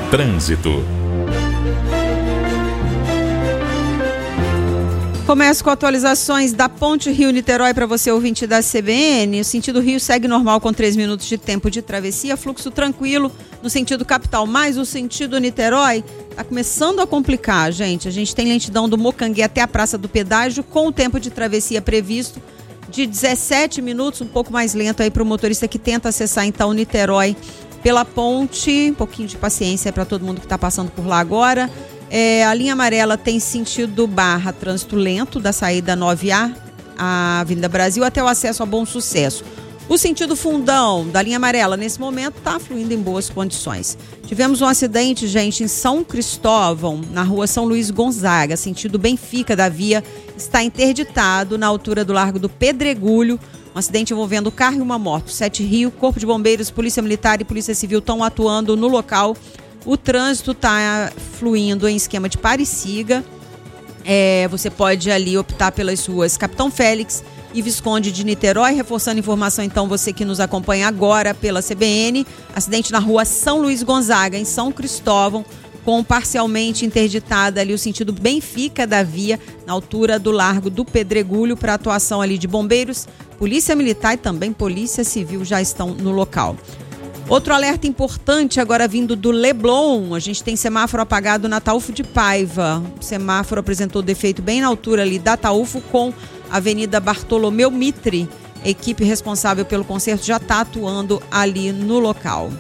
Trânsito. Começo com atualizações da Ponte Rio-Niterói para você, ouvinte da CBN. O sentido Rio segue normal com 3 minutos de tempo de travessia, fluxo tranquilo no sentido capital, mas o sentido Niterói está começando a complicar, gente. A gente tem lentidão do Mocanguê até a Praça do Pedágio, com o tempo de travessia previsto de 17 minutos, um pouco mais lento aí para o motorista que tenta acessar então Niterói pela ponte. Um pouquinho de paciência para todo mundo que está passando por lá agora. A linha amarela tem sentido Barra, trânsito lento da saída 9A, a Avenida Brasil, até o acesso a Bom Sucesso. O sentido Fundão da linha amarela, nesse momento, está fluindo em boas condições. Tivemos um acidente, gente, em São Cristóvão, na rua São Luís Gonzaga, sentido Benfica da via, está interditado na altura do Largo do Pedregulho. Um acidente envolvendo carro e uma moto. 7 Rio, Corpo de Bombeiros, Polícia Militar e Polícia Civil estão atuando no local. O trânsito está fluindo em esquema de pare e siga. Você pode ali optar pelas ruas Capitão Félix e Visconde de Niterói. Reforçando a informação, então, você que nos acompanha agora pela CBN. Acidente na rua São Luís Gonzaga, em São Cristóvão, com parcialmente interditada ali o sentido Benfica da via, na altura do Largo do Pedregulho, para atuação ali de bombeiros, Polícia Militar e também Polícia Civil já estão no local. Outro alerta importante agora vindo do Leblon, a gente tem semáforo apagado na Ataúfo de Paiva. O semáforo apresentou defeito bem na altura ali da Ataúfo com a Avenida Bartolomeu Mitre. A equipe responsável pelo conserto já está atuando ali no local.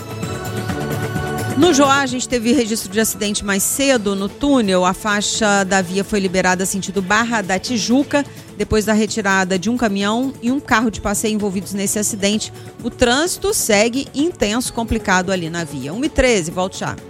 No Joá, a gente teve registro de acidente mais cedo no túnel. A faixa da via foi liberada sentido Barra da Tijuca, depois da retirada de um caminhão e um carro de passeio envolvidos nesse acidente. O trânsito segue intenso, complicado ali na via. 1h13, volto já.